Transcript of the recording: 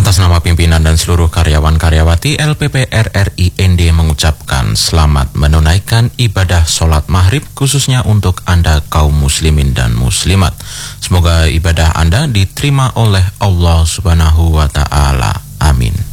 Atas nama pimpinan dan seluruh karyawan-karyawati LPP RRI ND mengucapkan selamat menunaikan ibadah sholat maghrib khususnya untuk Anda kaum muslimin dan muslimat. Semoga ibadah Anda diterima oleh Allah Subhanahu wa Ta'ala. Amin.